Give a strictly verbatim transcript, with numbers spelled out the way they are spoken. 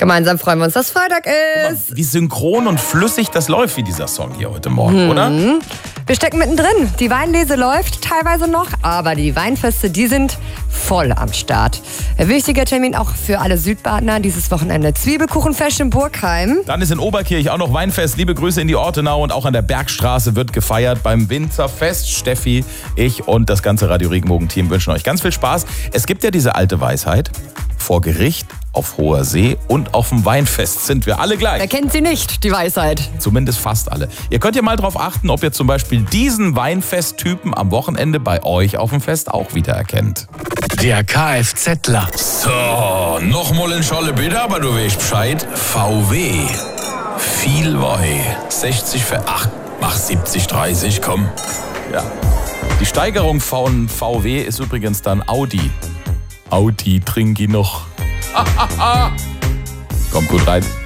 Gemeinsam freuen wir uns, dass Freitag ist. Mal, wie synchron und flüssig das läuft, wie dieser Song hier heute Morgen, mhm. oder? Wir stecken mittendrin. Die Weinlese läuft teilweise noch, aber die Weinfeste, die sind voll am Start. Ein wichtiger Termin auch für alle Südbadener dieses Wochenende. Zwiebelkuchenfest in Burgheim. Dann ist in Oberkirch auch noch Weinfest. Liebe Grüße in die Ortenau und auch an der Bergstraße wird gefeiert beim Winzerfest. Steffi, ich und das ganze Radio Regenbogen-Team wünschen euch ganz viel Spaß. Es gibt ja diese alte Weisheit, vor Gericht, auf hoher See und auf dem Weinfest sind wir alle gleich. Wer kennt sie nicht, die Weisheit? Zumindest fast alle. Ihr könnt ja mal drauf achten, ob ihr zum Beispiel diesen Weinfesttypen am Wochenende bei euch auf dem Fest auch wiedererkennt. Der Kfzler. So, nochmal in Scholle bitte, aber du weißt Bescheid. V W. Viel Weih. sechzig für acht. Mach siebzig, dreißig, komm. Ja. Die Steigerung von V W ist übrigens dann Audi. Audi trinki noch. Kommt gut rein.